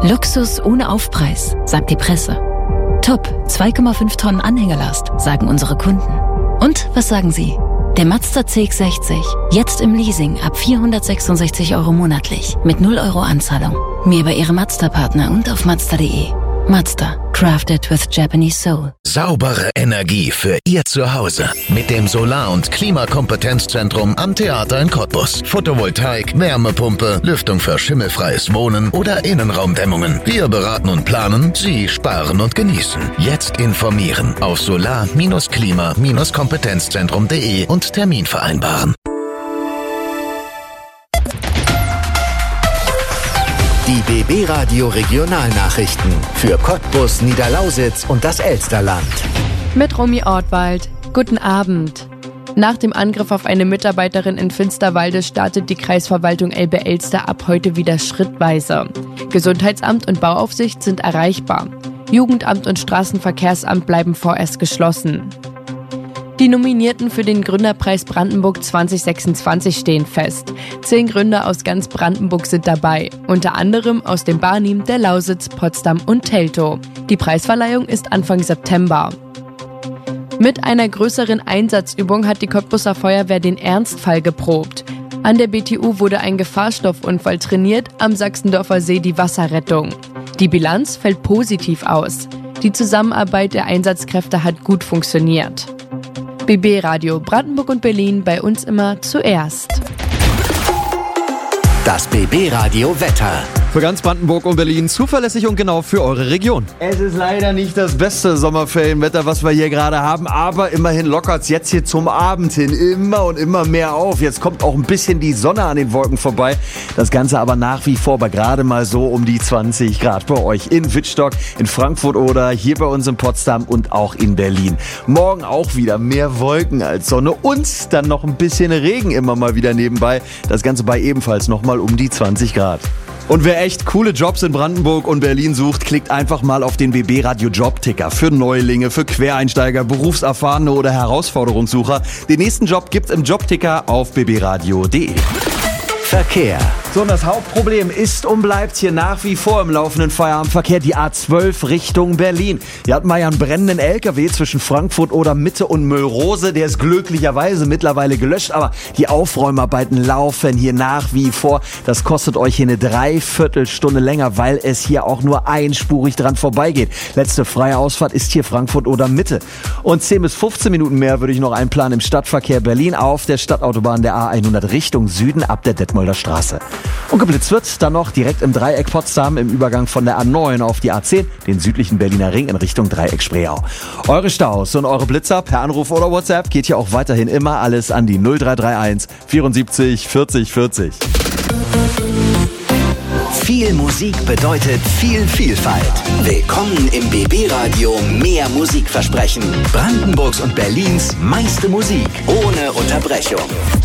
Luxus ohne Aufpreis, sagt die Presse. Top, 2,5 Tonnen Anhängerlast, sagen unsere Kunden. Und was sagen Sie? Der Mazda CX-60, jetzt im Leasing ab 466 € monatlich, mit 0 € Anzahlung. Mehr über Ihre Mazda-Partner und auf Mazda.de. Mazda, crafted with Japanese soul. Saubere Energie für Ihr Zuhause mit dem Solar- und Klimakompetenzzentrum am Theater in Cottbus. Photovoltaik, Wärmepumpe, Lüftung für schimmelfreies Wohnen oder Innenraumdämmungen. Wir beraten und planen, Sie sparen und genießen. Jetzt informieren auf solar-klima-kompetenzzentrum.de und Termin vereinbaren. Die BB Radio Regionalnachrichten für Cottbus, Niederlausitz und das Elsterland. Mit Romy Ortwald. Guten Abend. Nach dem Angriff auf eine Mitarbeiterin in Finsterwalde startet die Kreisverwaltung Elbe-Elster ab heute wieder schrittweise. Gesundheitsamt und Bauaufsicht sind erreichbar. Jugendamt und Straßenverkehrsamt bleiben vorerst geschlossen. Die Nominierten für den Gründerpreis Brandenburg 2026 stehen fest. 10 Gründer aus ganz Brandenburg sind dabei, unter anderem aus dem Barnim, der Lausitz, Potsdam und Teltow. Die Preisverleihung ist Anfang September. Mit einer größeren Einsatzübung hat die Cottbuser Feuerwehr den Ernstfall geprobt. An der BTU wurde ein Gefahrstoffunfall trainiert, am Sachsendorfer See die Wasserrettung. Die Bilanz fällt positiv aus. Die Zusammenarbeit der Einsatzkräfte hat gut funktioniert. BB Radio Brandenburg und Berlin, bei uns immer zuerst. Das BB Radio Wetter. Für ganz Brandenburg und Berlin zuverlässig und genau für eure Region. Es ist leider nicht das beste Sommerferienwetter, was wir hier gerade haben, aber immerhin lockert's jetzt hier zum Abend hin immer und immer mehr auf. Jetzt kommt auch ein bisschen die Sonne an den Wolken vorbei. Das Ganze aber nach wie vor bei gerade mal so um die 20 Grad bei euch in Wittstock, in Frankfurt oder hier bei uns in Potsdam und auch in Berlin. Morgen auch wieder mehr Wolken als Sonne und dann noch ein bisschen Regen immer mal wieder nebenbei. Das Ganze bei ebenfalls nochmal um die 20 Grad. Und wer echt coole Jobs in Brandenburg und Berlin sucht, klickt einfach mal auf den BB Radio Jobticker. Für Neulinge, für Quereinsteiger, Berufserfahrene oder Herausforderungssucher. Den nächsten Job gibt's im Jobticker auf bbradio.de. Verkehr. So, und das Hauptproblem ist und bleibt hier nach wie vor im laufenden Feierabendverkehr die A12 Richtung Berlin. Hier hatten wir ja einen brennenden LKW zwischen Frankfurt oder Mitte und Müllrose. Der ist glücklicherweise mittlerweile gelöscht, aber die Aufräumarbeiten laufen hier nach wie vor. Das kostet euch hier eine Dreiviertelstunde länger, weil es hier auch nur einspurig dran vorbeigeht. Letzte freie Ausfahrt ist hier Frankfurt oder Mitte. Und 10 bis 15 Minuten mehr würde ich noch einplanen im Stadtverkehr Berlin auf der Stadtautobahn der A100 Richtung Süden ab der Detmolder Straße. Und geblitzt wird dann noch direkt im Dreieck Potsdam im Übergang von der A9 auf die A10, den südlichen Berliner Ring in Richtung Dreieck Spreeau. Eure Staus und eure Blitzer per Anruf oder WhatsApp geht hier auch weiterhin immer alles an die 0331 74 40 40. Viel Musik bedeutet viel Vielfalt. Willkommen im BB Radio Mehr Musikversprechen. Brandenburgs und Berlins meiste Musik ohne Unterbrechung.